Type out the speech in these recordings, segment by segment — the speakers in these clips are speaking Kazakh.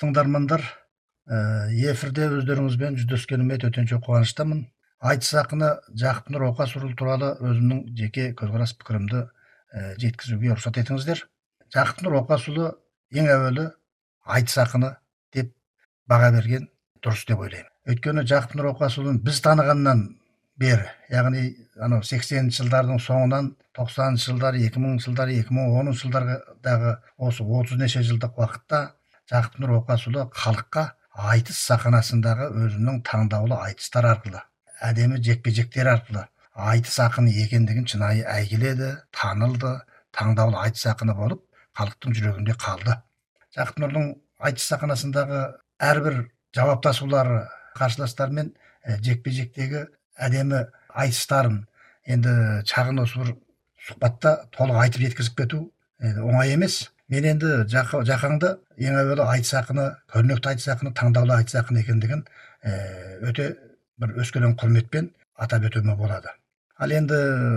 тыңдармандар, эфирде өздеріңізбен жүздескеніме төтенше қуаныштамын. Айтыс ақыны Жақып Нұр Оқасұлы туралы өзімнің жеке көзқарас пікірімді жеткізуге рұқсат етіңіздер. Жақып Нұр Оқасұлы ең әуелі айтыс ақыны деп баға берген дұрыс деп ойлаймын. Өйткені Жақып Нұр Оқасұлын біз танығаннан бері, яғни 80-ші жылдардың соңынан 90-ші жылдары, 2000-ші жылдары, 2010-ші жылдардағы осы 30 неше жылдық уақытта Жақып Нұр Оқасұлы халыққа айтыс сахнасындағы өзінің таңдаулы айтыстар арқылы, әдемі жекпе-жектер арқылы айтыс ақыны екендігін шынайы әйгіледі, танылды, таңдаулы айтыс ақыны болып, халықтың жүрегінде қалды. Жақып Нұрдың айтыс сахнасындағы әрбір жауаптасулары, қарсыластармен жекпе-жектегі әдемі айтыстарын енді шағын осы бір сұхбатта толық айтып жеткізіп кету оңай емес. Мен енді Жақаңды ең әуелі айтыс ақыны, көрнекті айтыс ақыны, таңдаулы айтыс ақыны екендігін өте бір өскелең құрметпен атап өтуіме болады. Ал енді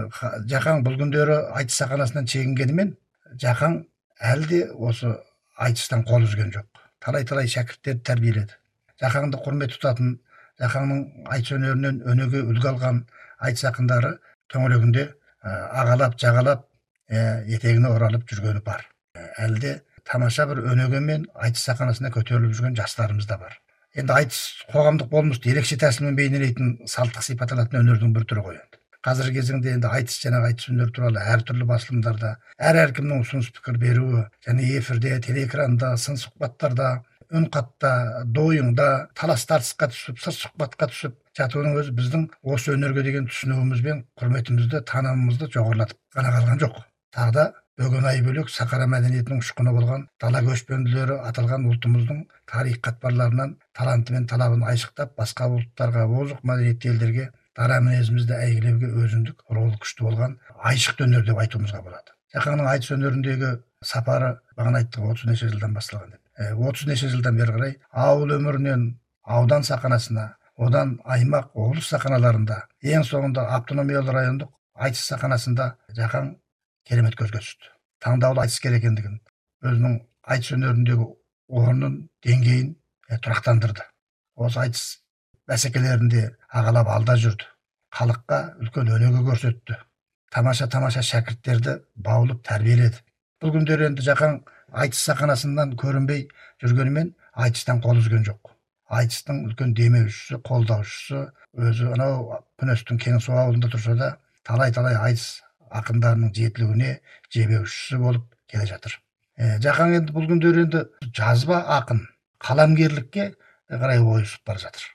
Жақаң бұл күндері айтыс сахнасынан шегінгенімен, Жақаң әлі де осы айтыстан қол үзген жоқ. Талай-талай шәкірттерді тәрбиеледі. Жақаңды құрмет тұтатын, Жақаңның айтыс өнерінен өнеге үлгі алған айтыс ақындары төңірегінде ағалап, жағалап, етегіне оралып жүргені бар. Әлі де тамаша бір өнегемен айтыс сахнасына көтеріліп жүрген жастарымыз да бар. Енді айтыс қоғамдық болмысты ерекше тәсілмен бейнелейтін, салттық сипат алатын өнердің бір түрі ғой енді. Қазіргі кезеңде енді айтыс өнері туралы әртүрлі басылымдарда, әркімнің ұсыныс пікір беруі, және эфирде, телеэкранда, сын сұхбаттарда, үн қатта, дойыңда, талас тартысқа түсіп, сыр сұхбатқа түсіп жатуының өзі біздің осы өнерге деген түсінуіміз бен құрметімізді, танымымызды жоғарылатып қана қалған жоқ. Тағы да бөгенай бөлек Сахара мәдениетінің ұшқыны болған дала көшпенділері аталған ұлтымыздың тарих қатпарларынан таланты мен талабын айшықтап, басқа ұлттарға, озық мәдениетті елдерге дара мінезімізді әйгілеуге өзіндік ролы күшті болған айшықты өнер деп айтуымызға болады. Жақаңның айтыс өнеріндегі сапары бағана айттық 30 неше жылдан басталған деп. 30 неше жылдан бері қарай ауыл өмірінен аудан сахнасына, одан аймақ, облыс сахналарында, ең соңында автономиялы райондық айтыс сахнасында Жақаң керемет көзге түсті. Таңдаулы айтыскер екендігін, өзінің айтыс өнеріндегі орнын, деңгейін тұрақтандырды. Осы айтыс бәсекелерінде ағалап алда жүрді. Халыққа үлкен өнеге көрсетті. Тамаша шәкірттерді баулып тәрбиеледі. Бұл күндері енді Жақаң айтыс сахнасынан көрінбей жүргенімен айтыстан қол үзген жоқ. Айтыстың үлкен демеушісі, қолдаушысы, өзі анау Күнестің Кеңсу ауылында тұрса да, талай-талай айтыс ақындарының жетілуіне жебеушісі болып келе жатыр. Жақаң енді бұл күндері енді жазба ақын, қаламгерлікке қарай ойысып бара жатыр.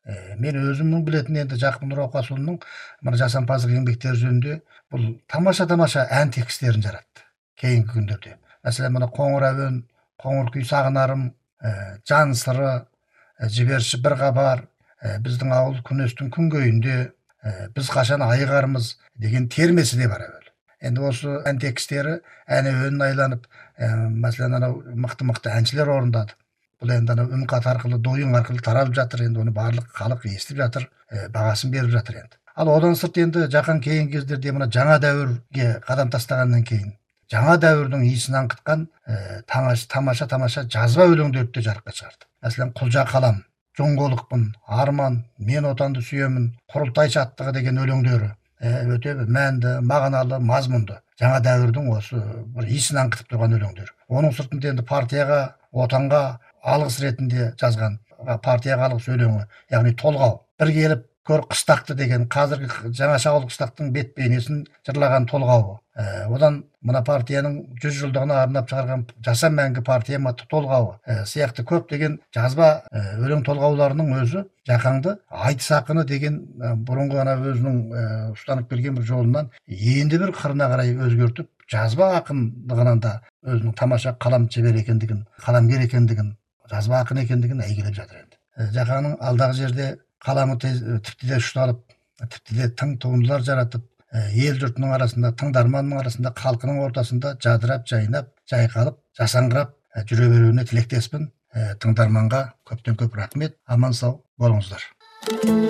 Мен өзімнің білетін енді Жақып Нұр Оқасұлының мына жасампаздық еңбектері жөнінде бұл тамаша ән текстерін жаратты кейінгі күндерде. Мәселен, мына қоңыр әуен, қоңыр күй сағынарым, жан сыры, жіберші бір хабар, біздің ауыл Күнестің күнгейінде, біз қашан айығармыз деген термесі де бар әуелі. Енді осы ән текстері ән әуенін айланып, мәселен, мықты әншілер орындады. Бұл енді үн қат арқылы, дойын арқылы таралып жатыр, енді оны барлық халық естіп жатыр, бағасын беріп жатыр енді. Ал одан сырт енді Жақаң кейінгі кездерде мына жаңа дәуірге қадам тастағаннан кейін, жаңа дәуірдің иісін аңқытқан тамаша жазба өлеңдерді де жарыққа шығарды. Мәселен, Құлжа қалам, жоңғолықпын, арман, мен отанды сүйемін, құрылтай шаттығы деген өлеңдері өте мәнді, мағыналы, мазмұнды. Жаңа дәуірдің осы бір иісін аңқытып тұрған өлеңдер. Оның сыртында енді партияға, отанға алғыс ретінде жазған партияға алғыс өлеңі, яғни толғау. Bir келіп көр қыстақты деген қазіргі жаңаша ауыл қыстақтың бет бейнесін жырлаған толғауы. Одан мына партияның 100 жылдығына арнап шығарған жаса мәңгі партия атты толғауы сияқты көптеген жазба өлең толғауларының өзі Жақаңды айтыс ақыны деген бұрынғы өзінің ұстанып келген бір жолынан енді бір қырына қарай өзгертіп, жазба ақындығынан да өзінің тамаша қалам шебер екендігін, қаламгер екендігін, жазба ақын екендігін әйгілеп жатыр енді. Жақаңның алдағы жерде қаламы тіпті де ұшталып, тіпті де тың туындылар жаратып, ел жұртының арасында, тыңдарманның арасында, халқының ортасында жадырап, жайнап, жайқалып, жасаңғырап жүре беруіне тілектеспін. Тыңдарманға көптен көп рахмет. Аман сау болыңыздар.